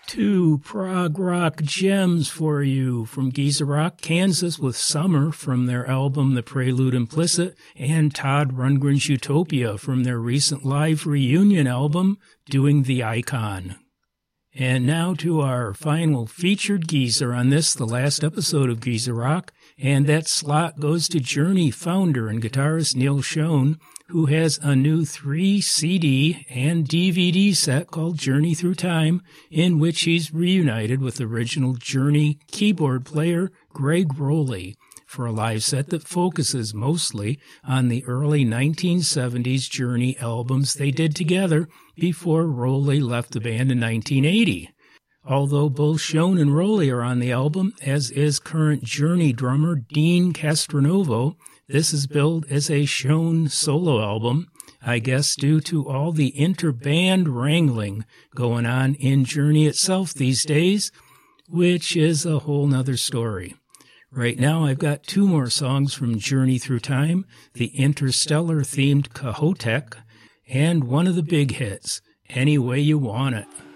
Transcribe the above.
Two prog rock gems for you from Giza Rock, Kansas with Summer from their album The Prelude Implicit, and Todd Rundgren's Utopia from their recent live reunion album, Doing the Icon. And now to our final featured geezer on this, the last episode of Giza Rock, and that slot goes to Journey founder and guitarist Neal Schon, who has a new 3 CD and DVD set called Journey Through Time, in which he's reunited with original Journey keyboard player Gregg Rolie for a live set that focuses mostly on the early 1970s Journey albums they did together before Rolie left the band in 1980. Although both Schon and Rolie are on the album, as is current Journey drummer Dean Castronovo, this is billed as a Schon solo album, I guess due to all the inter-band wrangling going on in Journey itself these days, which is a whole nother story. Right now I've got 2 more songs from Journey Through Time, the Interstellar-themed Cahotek, and one of the big hits, Any Way You Want It.